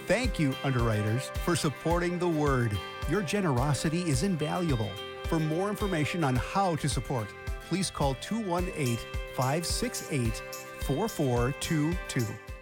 Thank you, underwriters, for supporting the Word. Your generosity is invaluable. For more information on how to support, please call 218 568 4422.